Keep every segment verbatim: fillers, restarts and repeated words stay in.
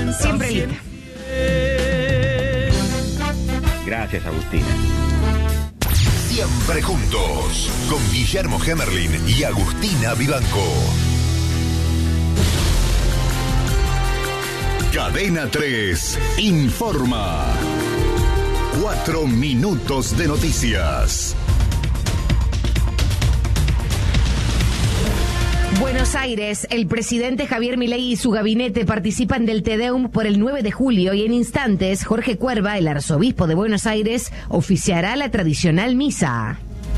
Siempre linda. Gracias, Agustina. Siempre juntos, con Guillermo Hemerling y Agustina Vivanco. Cadena tres informa. Cuatro minutos de noticias. Buenos Aires, el presidente Javier Milei y su gabinete participan del Te Deum por el nueve de julio y en instantes Jorge Cuerva, el arzobispo de Buenos Aires, oficiará la tradicional misa.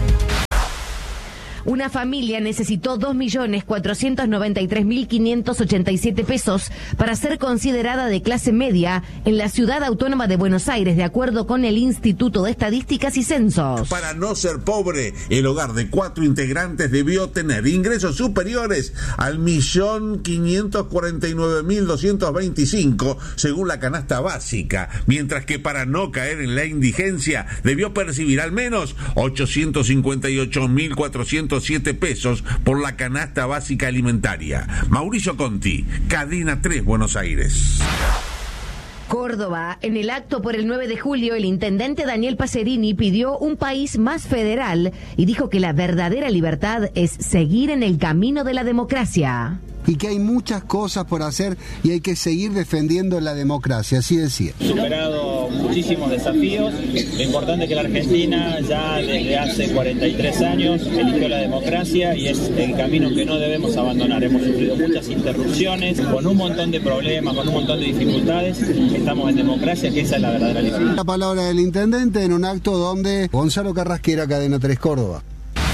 Una familia necesitó dos millones cuatrocientos noventa y tres mil quinientos ochenta y siete pesos para ser considerada de clase media en la ciudad autónoma de Buenos Aires, de acuerdo con el Instituto de Estadísticas y Censos. Para no ser pobre, el hogar de cuatro integrantes debió tener ingresos superiores al millón quinientos cuarenta y nueve mil doscientos veinticinco, según la canasta básica, mientras que para no caer en la indigencia debió percibir al menos ochocientos cincuenta y ocho mil cuatrocientos siete pesos por la canasta básica alimentaria. Mauricio Conti, Cadena tres, Buenos Aires. Córdoba, en el acto por el nueve de julio, el intendente Daniel Pacerini pidió un país más federal y dijo que la verdadera libertad es seguir en el camino de la democracia. Y que hay muchas cosas por hacer y hay que seguir defendiendo la democracia, así decía. Superado muchísimos desafíos, lo importante es que la Argentina ya desde hace cuarenta y tres años eligió la democracia y es el camino que no debemos abandonar. Hemos sufrido muchas interrupciones, con un montón de problemas, con un montón de dificultades, estamos en democracia, que esa es la verdadera libertad. La palabra del intendente en un acto donde Gonzalo Carrasquera, Cadena tres Córdoba.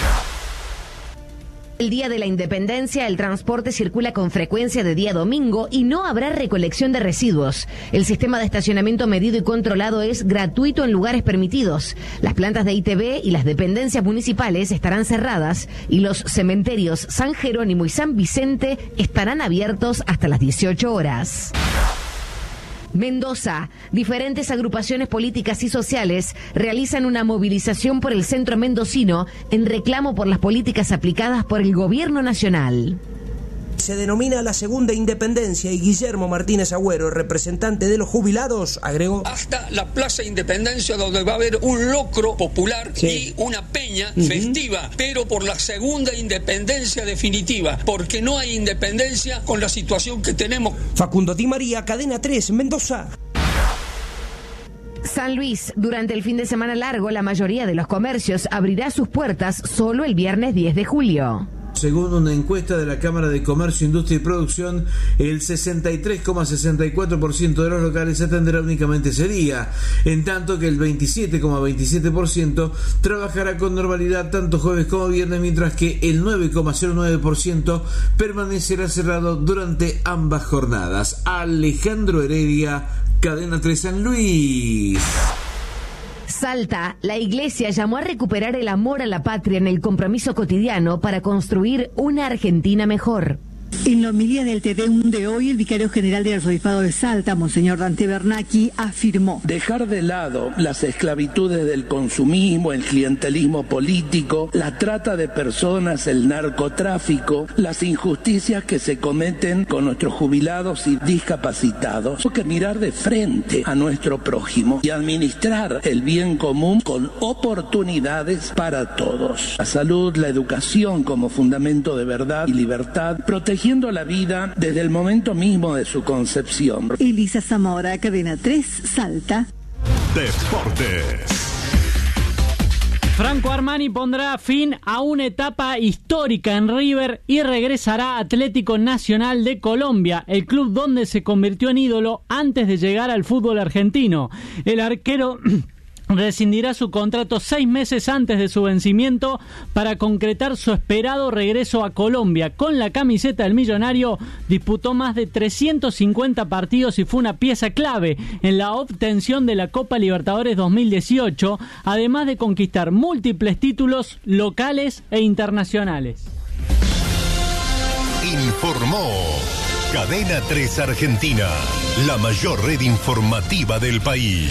El día de la Independencia, el transporte circula con frecuencia de día domingo y no habrá recolección de residuos. El sistema de estacionamiento medido y controlado es gratuito en lugares permitidos. Las plantas de I T B y las dependencias municipales estarán cerradas y los cementerios San Jerónimo y San Vicente estarán abiertos hasta las dieciocho horas. Mendoza, diferentes agrupaciones políticas y sociales realizan una movilización por el centro mendocino en reclamo por las políticas aplicadas por el gobierno nacional. Se denomina la segunda independencia y Guillermo Martínez Agüero, representante de los jubilados, agregó: hasta la Plaza Independencia, donde va a haber un locro popular sí. y una peña uh-huh. festiva, pero por la segunda independencia definitiva, porque no hay independencia con la situación que tenemos. Facundo Di María, Cadena tres, Mendoza. San Luis, durante el fin de semana largo, la mayoría de los comercios abrirá sus puertas solo el viernes diez de julio. Según una encuesta de la Cámara de Comercio, Industria y Producción, el sesenta y tres coma sesenta y cuatro por ciento de los locales atenderá únicamente ese día, en tanto que el veintisiete coma veintisiete por ciento trabajará con normalidad tanto jueves como viernes, mientras que el nueve coma cero nueve por ciento permanecerá cerrado durante ambas jornadas. Alejandro Heredia, Cadena tres San Luis. Salta, la iglesia llamó a recuperar el amor a la patria en el compromiso cotidiano para construir una Argentina mejor. En la homilía del Te Deum de hoy, el vicario general del Arzobispado de Salta, Monseñor Dante Bernacchi, afirmó: dejar de lado las esclavitudes del consumismo, el clientelismo político, la trata de personas, el narcotráfico, las injusticias que se cometen con nuestros jubilados y discapacitados. Hay que mirar de frente a nuestro prójimo y administrar el bien común con oportunidades para todos. La salud, la educación como fundamento de verdad y libertad, protegiendo la vida desde el momento mismo de su concepción. Elisa Zamora, Cadena tres, Salta. Deportes. Franco Armani pondrá fin a una etapa histórica en River y regresará a Atlético Nacional de Colombia, el club donde se convirtió en ídolo antes de llegar al fútbol argentino. El arquero rescindirá su contrato seis meses antes de su vencimiento para concretar su esperado regreso a Colombia. Con la camiseta del millonario disputó más de trescientos cincuenta partidos y fue una pieza clave en la obtención de la Copa Libertadores dos mil dieciocho, además de conquistar múltiples títulos locales e internacionales. Informó Cadena tres Argentina, la mayor red informativa del país.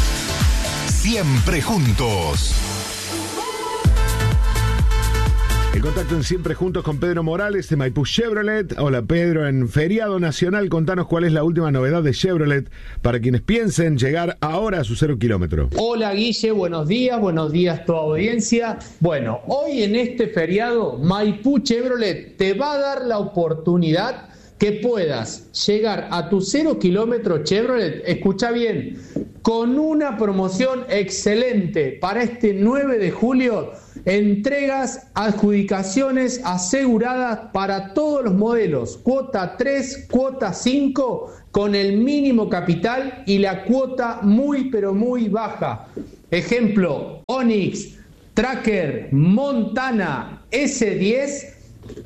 Siempre juntos. El contacto en Siempre Juntos con Pedro Morales de Maipú Chevrolet. Hola Pedro, en feriado nacional contanos cuál es la última novedad de Chevrolet para quienes piensen llegar ahora a su cero kilómetro. Hola Guille, buenos días, buenos días toda audiencia. Bueno, hoy en este feriado Maipú Chevrolet te va a dar la oportunidad que puedas llegar a tu cero kilómetro Chevrolet, escucha bien, con una promoción excelente para este nueve de julio, entregas, adjudicaciones aseguradas para todos los modelos, cuota tres, cuota cinco, con el mínimo capital y la cuota muy pero muy baja. Ejemplo, Onix, Tracker, Montana, ese diez,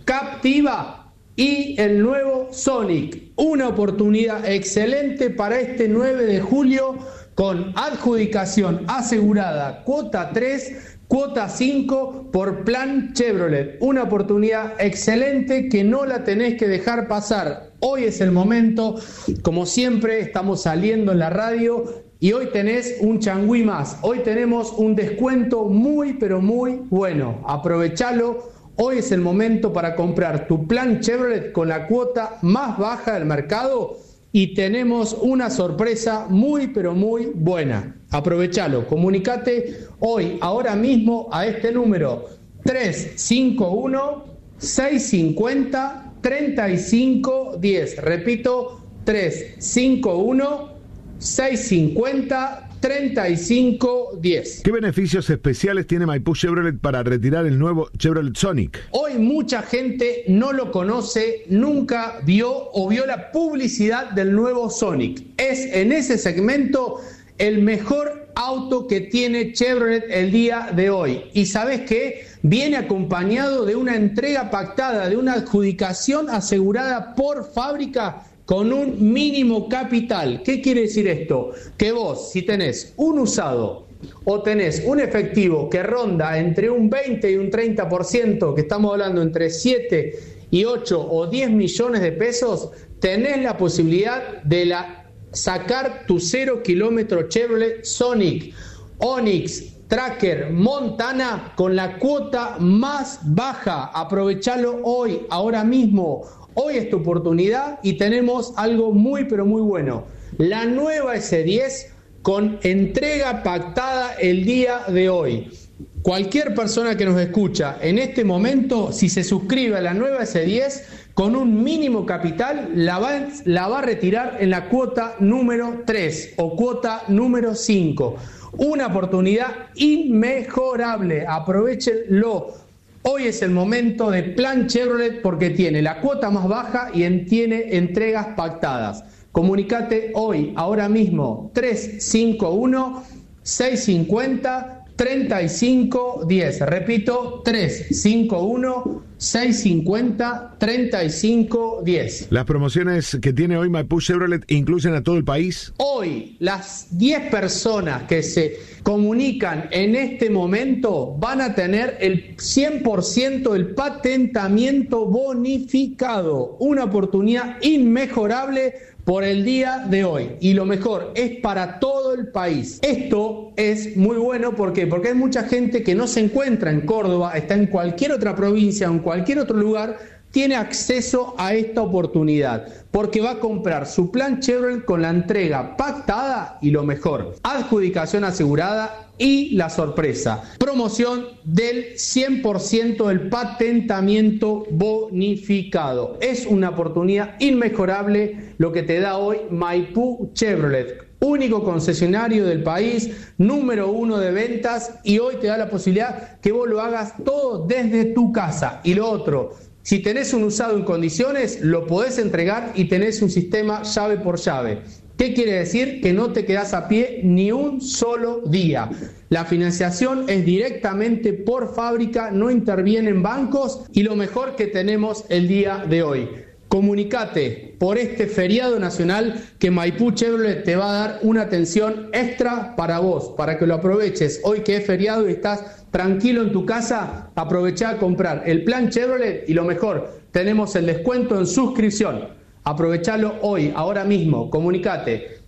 Captiva y el nuevo Sonic. Una oportunidad excelente para este nueve de julio con adjudicación asegurada, cuota tres, cuota cinco por plan Chevrolet. Una oportunidad excelente que no la tenés que dejar pasar. Hoy es el momento, como siempre estamos saliendo en la radio y hoy tenés un changüí más. Hoy tenemos un descuento muy pero muy bueno. Aprovechalo. Hoy es el momento para comprar tu plan Chevrolet con la cuota más baja del mercado y tenemos una sorpresa muy pero muy buena. Aprovechalo, comunicate hoy, ahora mismo a este número tres cinco uno, seis cinco cero, tres cinco uno cero. Repito, tres cinco uno, seis cinco cero, tres cinco uno cero. ¿Qué beneficios especiales tiene Maipú Chevrolet para retirar el nuevo Chevrolet Sonic? Hoy mucha gente no lo conoce, nunca vio o vio la publicidad del nuevo Sonic. Es en ese segmento el mejor auto que tiene Chevrolet el día de hoy. ¿Y sabes qué? Viene acompañado de una entrega pactada, de una adjudicación asegurada por fábrica con un mínimo capital. ¿Qué quiere decir esto? Que vos, si tenés un usado o tenés un efectivo que ronda entre un veinte y un treinta por ciento, que estamos hablando entre siete y ocho o diez millones de pesos, tenés la posibilidad de la, sacar tu cero kilómetro Chevrolet Sonic, Onix, Tracker, Montana con la cuota más baja. Aprovechalo hoy, ahora mismo. Hoy es tu oportunidad y tenemos algo muy pero muy bueno. La nueva ese diez con entrega pactada el día de hoy. Cualquier persona que nos escucha en este momento, si se suscribe a la nueva ese diez, con un mínimo capital la va, la va a retirar en la cuota número tres o cuota número cinco. Una oportunidad inmejorable. Aprovechenlo. Hoy es el momento de plan Chevrolet porque tiene la cuota más baja y en, tiene entregas pactadas. Comunicate hoy, ahora mismo, tres cinco uno, seis cinco cero, tres cinco uno cero. Repito, tres cinco uno, seis cinco cero, tres cinco uno cero. ¿Las promociones que tiene hoy Maipú Chevrolet incluyen a todo el país? Hoy, las diez personas que se comunican en este momento van a tener el cien por ciento del patentamiento bonificado. Una oportunidad inmejorable por el día de hoy. Y lo mejor, es para todo el país. Esto es muy bueno, ¿por qué? Porque hay mucha gente que no se encuentra en Córdoba, está en cualquier otra provincia o en cualquier otro lugar, tiene acceso a esta oportunidad, porque va a comprar su plan Chevrolet con la entrega pactada y lo mejor, adjudicación asegurada y la sorpresa, promoción del cien por ciento del patentamiento bonificado. Es una oportunidad inmejorable lo que te da hoy Maipú Chevrolet. Único concesionario del país, número uno de ventas, y hoy te da la posibilidad que vos lo hagas todo desde tu casa. Y lo otro, si tenés un usado en condiciones, lo podés entregar y tenés un sistema llave por llave. ¿Qué quiere decir? Que no te quedás a pie ni un solo día. La financiación es directamente por fábrica, no intervienen bancos y lo mejor que tenemos el día de hoy. Comunicate por este feriado nacional que Maipú Chevrolet te va a dar una atención extra para vos, para que lo aproveches. Hoy que es feriado y estás tranquilo en tu casa, aprovechá a comprar el plan Chevrolet y lo mejor, tenemos el descuento en suscripción. Aprovechalo hoy, ahora mismo, comunicate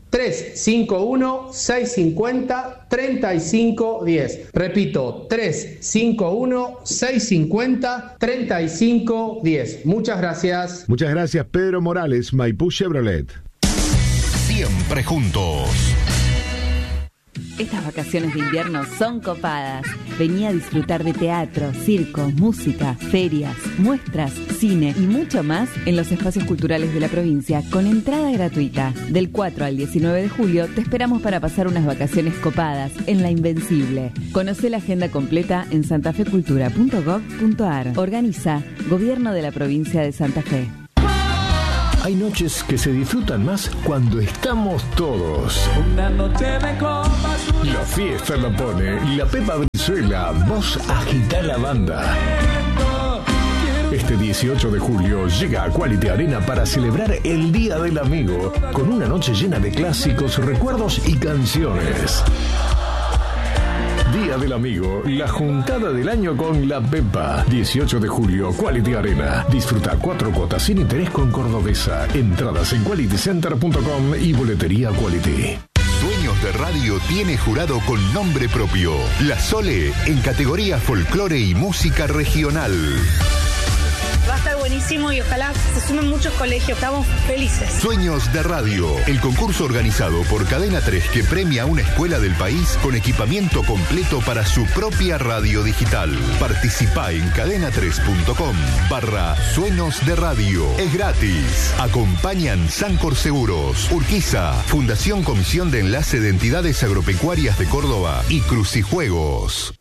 tres cinco uno, seis cinco cero, tres cinco uno cero. Repito, tres cinco uno, seis cinco cero, tres cinco uno cero. Muchas gracias. Muchas gracias, Pedro Morales, Maipú Chevrolet. Siempre juntos. Estas vacaciones de invierno son copadas. Vení a disfrutar de teatro, circo, música, ferias, muestras, cine y mucho más en los espacios culturales de la provincia con entrada gratuita. Del cuatro al diecinueve de julio te esperamos para pasar unas vacaciones copadas en La Invencible. Conocé la agenda completa en santafecultura punto gov punto ar. Organiza Gobierno de la Provincia de Santa Fe. Hay noches que se disfrutan más cuando estamos todos. Una noche de copas. La fiesta la pone la Pepa Brizuela. Vos agitá la banda. Este dieciocho de julio llega a Quality Arena para celebrar el Día del Amigo con una noche llena de clásicos, recuerdos y canciones. Día del Amigo, la juntada del año con la Pepa. dieciocho de julio, Quality Arena. Disfruta cuatro cuotas sin interés con Cordobesa. Entradas en quality center punto com y boletería Quality. Sueños de Radio tiene jurado con nombre propio. La Sole en categoría folclore y música regional. Va a estar buenísimo y ojalá se sumen muchos colegios. Estamos felices. Sueños de Radio, el concurso organizado por Cadena tres que premia a una escuela del país con equipamiento completo para su propia radio digital. Participa en cadena tres punto com barra Sueños de Radio. Es gratis. Acompañan Sancor Seguros, Urquiza, Fundación Comisión de Enlace de Entidades Agropecuarias de Córdoba y Crucijuegos.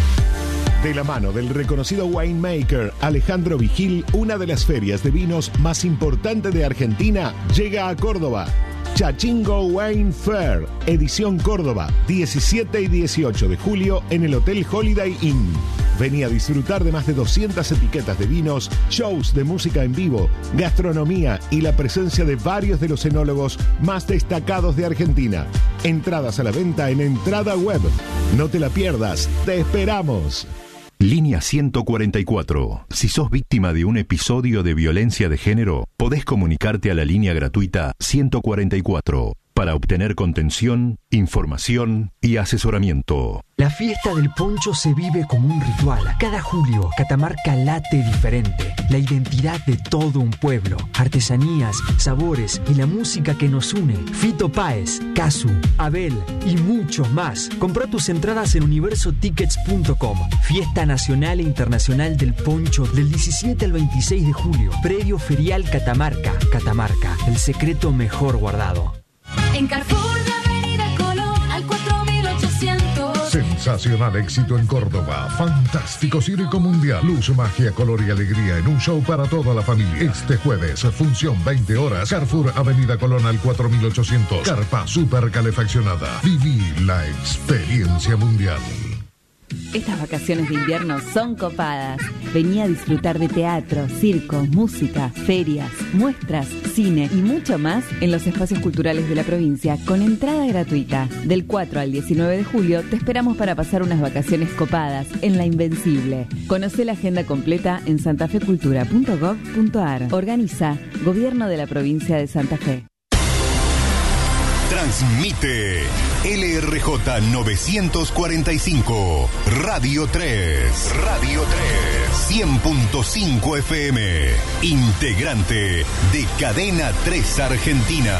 De la mano del reconocido winemaker Alejandro Vigil, una de las ferias de vinos más importantes de Argentina llega a Córdoba. Chachingo Wine Fair, edición Córdoba, diecisiete y dieciocho de julio en el Hotel Holiday Inn. Vení a disfrutar de más de doscientas etiquetas de vinos, shows de música en vivo, gastronomía y la presencia de varios de los enólogos más destacados de Argentina. Entradas a la venta en Entrada Web. No te la pierdas, te esperamos. Línea ciento cuarenta y cuatro. Si sos víctima de un episodio de violencia de género, podés comunicarte a la línea gratuita ciento cuarenta y cuatro para obtener contención, información y asesoramiento. La fiesta del poncho se vive como un ritual. Cada julio, Catamarca late diferente. La identidad de todo un pueblo. Artesanías, sabores y la música que nos une. Fito Páez, Casu, Abel y muchos más. Compra tus entradas en universo tickets punto com. Fiesta nacional e internacional del poncho del diecisiete al veintiséis de julio. Predio Ferial Catamarca. Catamarca, el secreto mejor guardado. En Carrefour de Avenida Colón al cuatro mil ochocientos. Sensacional éxito en Córdoba. Fantástico circo mundial. Luz, magia, color y alegría en un show para toda la familia. Este jueves, función veinte horas. Carrefour Avenida Colón al cuatro mil ochocientos. Carpa super calefaccionada. Viví la experiencia mundial. Estas vacaciones de invierno son copadas. Vení a disfrutar de teatro, circo, música, ferias, muestras, cine y mucho más en los espacios culturales de la provincia con entrada gratuita. Del cuatro al diecinueve de julio te esperamos para pasar unas vacaciones copadas en La Invencible. Conocé la agenda completa en santafecultura punto gov punto ar. Organiza Gobierno de la Provincia de Santa Fe. Transmite L R J novecientos cuarenta y cinco, Radio tres, Radio tres, cien punto cinco F M, integrante de Cadena tres Argentina.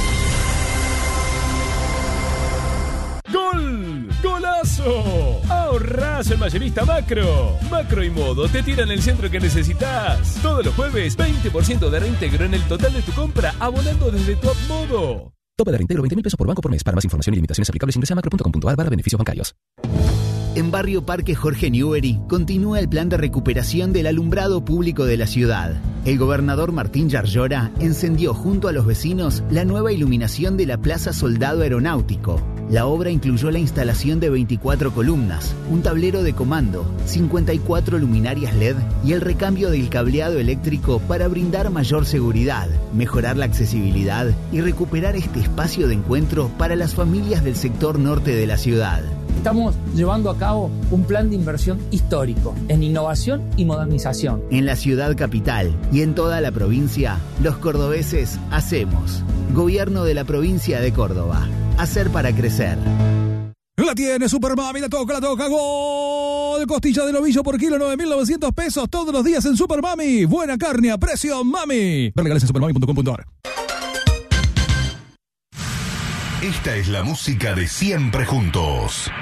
¡Gol! ¡Golazo! Ahorrás el mayorista Macro. Macro y Modo te tiran el centro que necesitas. Todos los jueves, veinte por ciento de reintegro en el total de tu compra, abonando desde tu app Modo. Tope de reintegro veinte mil pesos por banco por mes. Para más información y limitaciones aplicables ingresa a macro punto com punto ar barra beneficios bancarios. En Barrio Parque Jorge Newbery continúa el plan de recuperación del alumbrado público de la ciudad. El gobernador Martín Yarlora encendió junto a los vecinos la nueva iluminación de la Plaza Soldado Aeronáutico. La obra incluyó la instalación de veinticuatro columnas, un tablero de comando, cincuenta y cuatro luminarias L E D y el recambio del cableado eléctrico para brindar mayor seguridad, mejorar la accesibilidad y recuperar este espacio de encuentro para las familias del sector norte de la ciudad. Estamos llevando a cabo un plan de inversión histórico en innovación y modernización. En la ciudad capital y en toda la provincia, los cordobeses hacemos. Gobierno de la provincia de Córdoba. Hacer para crecer. La tiene Supermami, la toca, la toca, gol. Costilla de novillo por kilo, nueve mil novecientos pesos todos los días en Supermami. Buena carne a precio, mami. Ver legales en supermami punto com punto ar. Esta es la música de Siempre Juntos.